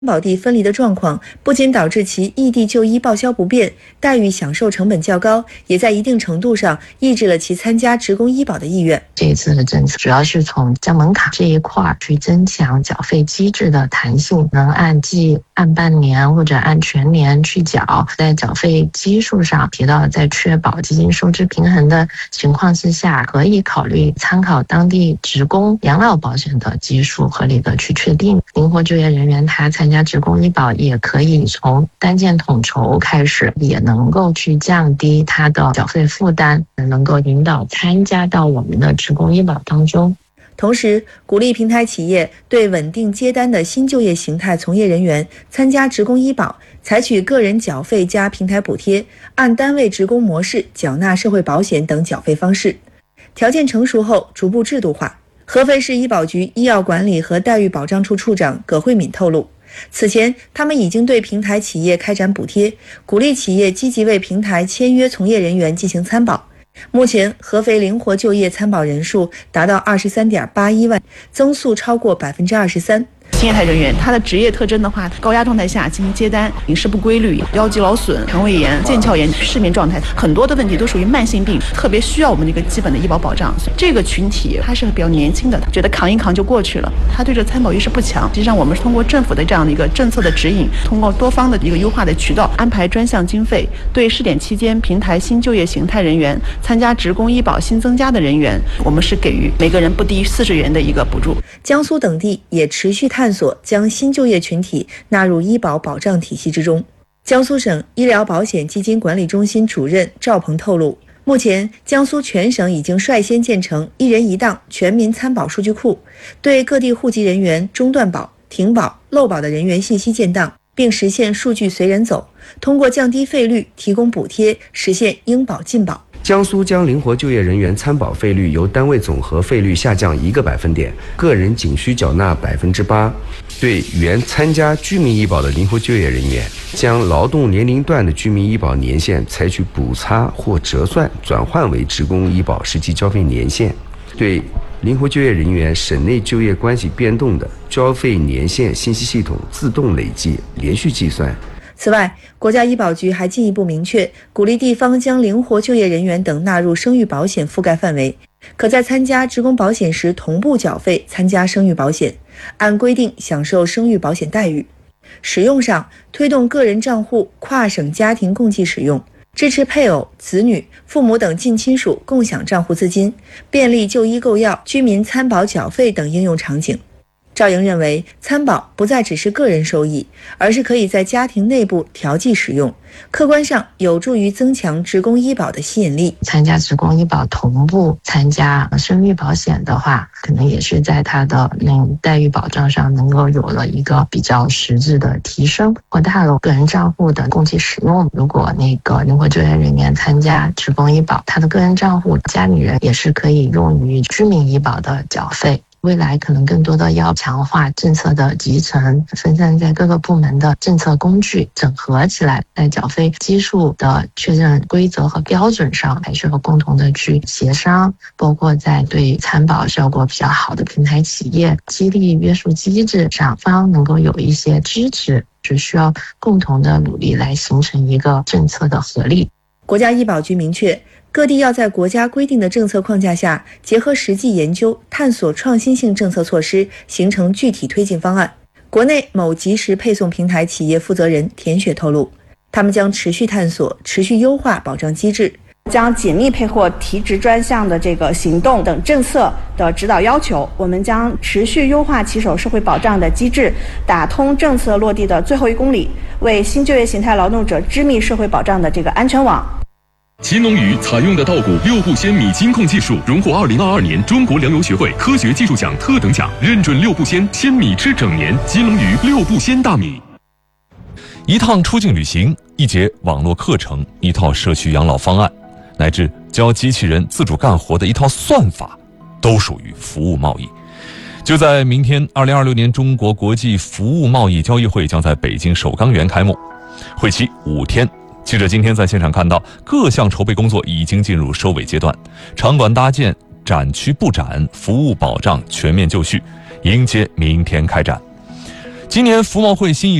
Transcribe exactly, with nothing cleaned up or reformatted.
保地分离的状况不仅导致其异地就医报销不便，待遇享受成本较高，也在一定程度上抑制了其参加职工医保的意愿。 这一次的政策主要是从降门槛这一块去增强缴费机制的弹性，能按季、按半年或者按全年去缴，在缴费基数上提到，在确保基金收支平衡的情况之下，可以考虑参考当地职工养老保险的基数，合理的去确定。灵活就业人员他参加职工医保也可以从单件统筹开始，也能够去降低他的缴费负担，能够引导参加到我们的职工医保当中。 同时，鼓励平台企业对稳定接单的新就业形态从业人员参加职工医保，采取个人缴费加平台补贴，按单位职工模式缴纳社会保险等缴费方式。条件成熟后，逐步制度化。合肥市医保局医药管理和待遇保障处处长葛慧敏透露，此前他们已经对平台企业开展补贴，鼓励企业积极为平台签约从业人员进行参保。目前合肥灵活就业参保人数达到二十三点八一万，增速超过百分之二十三。 新业态人员，他的职业特征的话，高压状态下进行接单，饮食不规律、腰肌劳损、肠胃炎、腱鞘炎、失眠状态，很多的问题都属于慢性病，特别需要我们这个基本的医保保障。这个群体他是比较年轻的，觉得扛一扛就过去了，他对这参保意识不强。实际上，我们是通过政府的这样的一个政策的指引，通过多方的一个优化的渠道，安排专项经费，对试点期间平台新就业形态人员、参加职工医保新增加的人员，我们是给予每个人不低于四十元的一个补助。 江苏等地也持续探索将新就业群体纳入医保保障体系之中。江苏省医疗保险基金管理中心主任赵鹏透露，目前江苏全省已经率先建成一人一档全民参保数据库，对各地户籍人员中断保、停保、漏保的人员信息建档，并实现数据随人走，通过降低费率、提供补贴，实现应保尽保。 江苏将灵活就业人员参保费率由单位总和费率下降一个百分点，个人仅需缴纳百分之八。对原参加居民医保的灵活就业人员，将劳动年龄段的居民医保年限采取补差或折算转换为职工医保实际交费年限。对灵活就业人员省内就业关系变动的交费年限信息系统自动累计连续计算。 此外，国家医保局还进一步明确，鼓励地方将灵活就业人员等纳入生育保险覆盖范围，可在参加职工保险时同步缴费参加生育保险，按规定享受生育保险待遇。使用上，推动个人账户跨省家庭共计使用，支持配偶、子女、父母等近亲属共享账户资金，便利就医购药、居民参保缴费等应用场景。赵莹认为，参保不再只是个人收益，而是可以在家庭内部调剂使用，客观上有助于增强职工医保的吸引力。 参加职工医保同步参加生育保险的话，可能也是在他的那种待遇保障上能够有了一个比较实质的提升，扩大了个人账户的共计使用。如果那个灵活就业人员参加职工医保，他的个人账户家里人也是可以用于居民医保的缴费。未来可能更多的要强化政策的集成，分散在各个部门的政策工具整合起来，在缴费基数的确认规则和标准上还是要共同的去协商，包括在对参保效果比较好的平台企业激励约束机制上方能够有一些支持，只需要共同的努力来形成一个政策的合力。 国家医保局明确，各地要在国家规定的政策框架下，结合实际研究，探索创新性政策措施，形成具体推进方案。国内某即时配送平台企业负责人田雪透露，他们将持续探索、持续优化保障机制， 将紧密配合提职专项的这个行动等政策的指导要求，我们将持续优化骑手社会保障的机制，打通政策落地的最后一公里，为新就业形态劳动者织密社会保障的这个安全网。 奇农鱼采用的稻谷六步鲜米金控技术，荣获二零二二年中国粮油学会科学技术奖特等奖，认准六步鲜鲜米吃整年。奇农鱼六步鲜大米。 一趟出境旅行，一节网络课程，一套社区养老方案，乃至教机器人自主干活的一套算法，都属于服务贸易。就在明天，二零二六年中国国际服务贸易交易会将在北京首钢园开幕，会期五天。记者今天在现场看到，各项筹备工作已经进入收尾阶段，场馆搭建、展区布展、服务保障全面就绪，迎接明天开展。 今年服贸会新一